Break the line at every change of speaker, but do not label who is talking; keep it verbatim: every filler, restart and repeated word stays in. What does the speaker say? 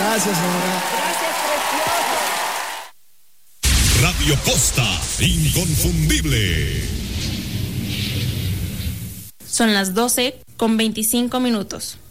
Gracias, Nora.
Gracias, precioso.
Radio Costa, inconfundible.
Son las doce con veinticinco minutos.